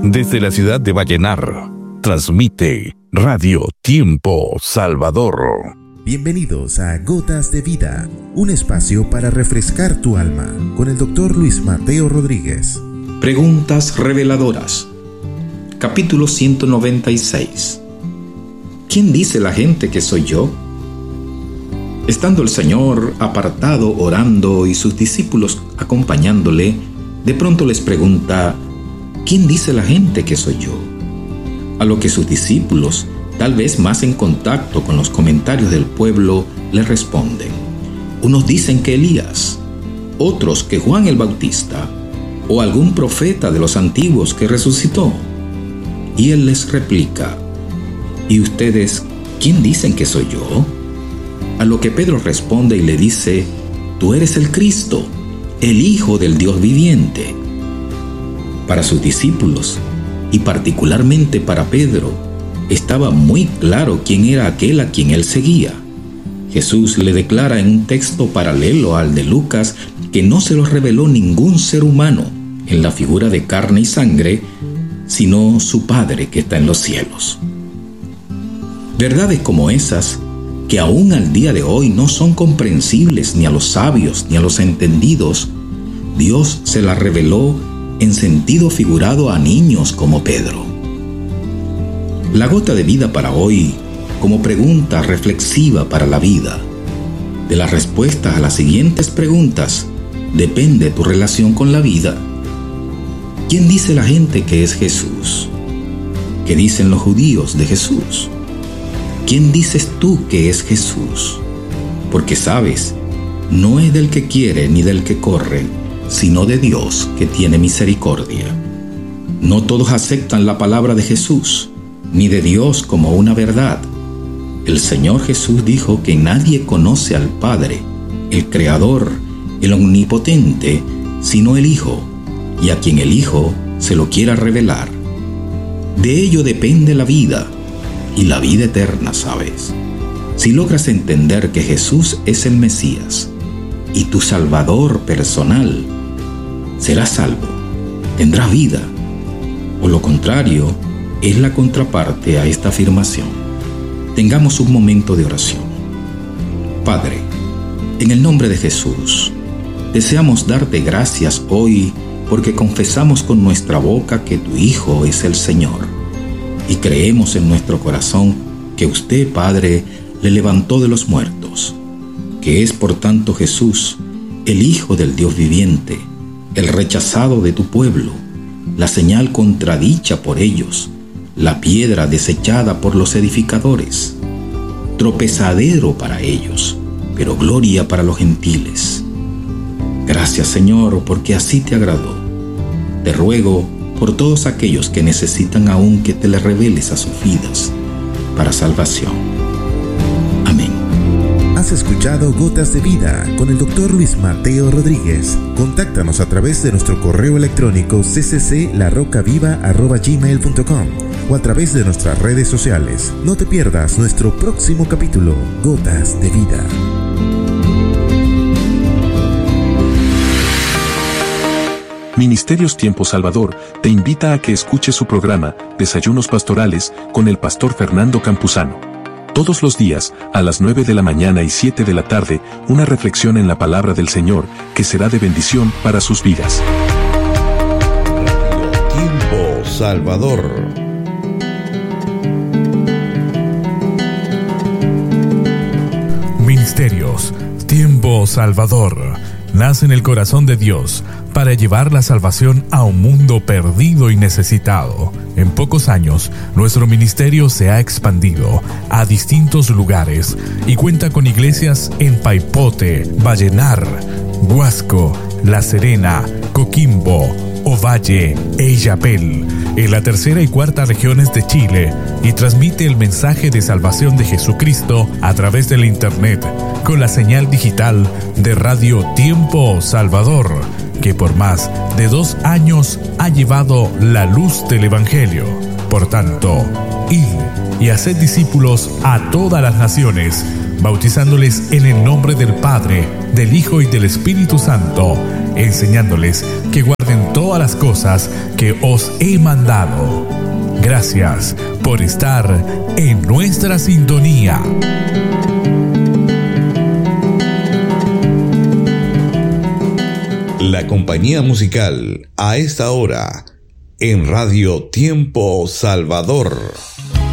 Desde la ciudad de Vallenar, transmite Radio Tiempo Salvador. Bienvenidos a Gotas de Vida, un espacio para refrescar tu alma, con el Dr. Luis Mateo Rodríguez. Preguntas reveladoras. Capítulo 196. ¿Quién dice la gente que soy yo? Estando el Señor apartado orando y sus discípulos acompañándole, de pronto les pregunta: ¿quién dice la gente que soy yo? A lo que sus discípulos, tal vez más en contacto con los comentarios del pueblo, le responden: unos dicen que Elías, otros que Juan el Bautista, o algún profeta de los antiguos que resucitó. Y él les replica: ¿y ustedes quién dicen que soy yo? A lo que Pedro responde y le dice: tú eres el Cristo, el Hijo del Dios viviente. Para sus discípulos, y particularmente para Pedro, estaba muy claro quién era aquel a quien él seguía. Jesús le declara en un texto paralelo al de Lucas que no se lo reveló ningún ser humano en la figura de carne y sangre, sino su Padre que está en los cielos. Verdades como esas, que aún al día de hoy no son comprensibles ni a los sabios ni a los entendidos, Dios se las reveló en sentido figurado a niños como Pedro. La gota de vida para hoy, como pregunta reflexiva para la vida. De las respuestas a las siguientes preguntas depende tu relación con la vida. ¿Quién dice la gente que es Jesús? ¿Qué dicen los judíos de Jesús? ¿Quién dices tú que es Jesús? Porque sabes, no es del que quiere ni del que corre, sino de Dios que tiene misericordia. No todos aceptan la palabra de Jesús, ni de Dios como una verdad. El Señor Jesús dijo que nadie conoce al Padre, el Creador, el Omnipotente, sino el Hijo, y a quien el Hijo se lo quiera revelar. De ello depende la vida, y la vida eterna, ¿sabes? Si logras entender que Jesús es el Mesías y tu Salvador personal, serás salvo, tendrás vida. O lo contrario, es la contraparte a esta afirmación. Tengamos un momento de oración. Padre, en el nombre de Jesús, deseamos darte gracias hoy porque confesamos con nuestra boca que tu Hijo es el Señor. Y creemos en nuestro corazón que usted, Padre, le levantó de los muertos, que es por tanto Jesús, el Hijo del Dios viviente, el rechazado de tu pueblo, la señal contradicha por ellos, la piedra desechada por los edificadores, tropezadero para ellos, pero gloria para los gentiles. Gracias, Señor, porque así te agradó. Te ruego por todos aquellos que necesitan aún que te le reveles a sus vidas para salvación. Amén. Has escuchado Gotas de Vida con el Dr. Luis Mateo Rodríguez. Contáctanos a través de nuestro correo electrónico ccclarrocaviva@gmail.com o a través de nuestras redes sociales. No te pierdas nuestro próximo capítulo, Gotas de Vida. Ministerios Tiempo Salvador te invita a que escuches su programa Desayunos Pastorales con el pastor Fernando Campuzano. Todos los días, a las 9 de la mañana y 7 de la tarde, una reflexión en la palabra del Señor que será de bendición para sus vidas. Tiempo Salvador. Ministerios Tiempo Salvador nace en el corazón de Dios para llevar la salvación a un mundo perdido y necesitado. En pocos años, nuestro ministerio se ha expandido a distintos lugares y cuenta con iglesias en Paipote, Vallenar, Huasco, La Serena, Coquimbo, Ovalle e Illapel, en la tercera y cuarta regiones de Chile, y transmite el mensaje de salvación de Jesucristo a través del Internet, con la señal digital de Radio Tiempo Salvador, que por más de 2 años ha llevado la luz del Evangelio. Por tanto, id y haced discípulos a todas las naciones, bautizándoles en el nombre del Padre, del Hijo y del Espíritu Santo, enseñándoles que guarden todas las cosas que os he mandado. Gracias por estar en nuestra sintonía. La compañía musical a esta hora en Radio Tiempo Salvador.